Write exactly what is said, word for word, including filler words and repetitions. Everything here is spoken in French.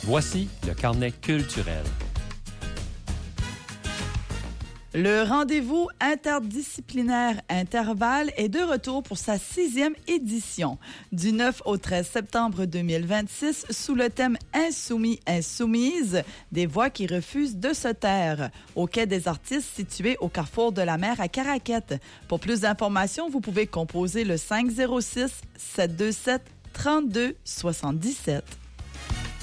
Voici le carnet culturel. Le rendez-vous interdisciplinaire Intervalle est de retour pour sa sixième édition. Du neuf au treize septembre deux mille vingt-six, sous le thème Insoumis, Insoumise, des voix qui refusent de se taire, au Quai des artistes situé au carrefour de la mer à Caraquette. Pour plus d'informations, vous pouvez composer le cinq zéro six, sept deux sept, trois deux sept sept.